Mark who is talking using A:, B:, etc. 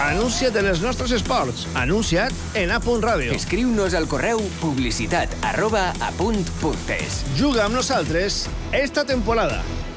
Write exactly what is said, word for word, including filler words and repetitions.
A: Anuncia't en els nostres esports. Anuncia't en A Punt Ràdio.
B: Escriu-nos al correu publicitat arroba apunt punt es.
A: Juga amb nosaltres esta temporada.